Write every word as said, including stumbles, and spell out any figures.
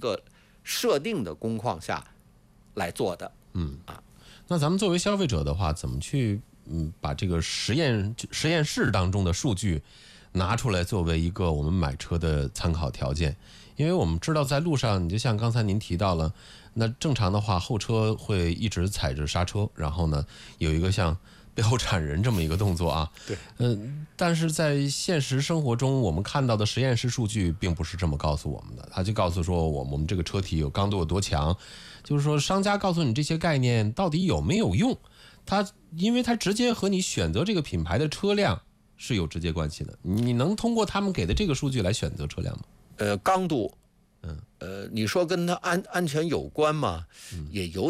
个设定的工况下来做的。 嗯啊，那咱们作为消费者的话，怎么去嗯把这个实验实验室当中的数据拿出来作为一个我们买车的参考条件？因为我们知道在路上，你就像刚才您提到了，那正常的话后车会一直踩着刹车，然后呢有一个像标铲人这么一个动作啊。 对， 嗯、呃，但是在现实生活中，我们看到的实验室数据并不是这么告诉我们的，他就告诉说我我们这个车体有刚度有多强，就是说商家告诉你这些概念到底有没有用，它因为它直接和你选择这个品牌的车辆是有直接关系的，你能通过他们给的这个数据来选择车辆吗？ 呃，刚度，嗯，呃，你说跟它安安全有关吗？嗯，也有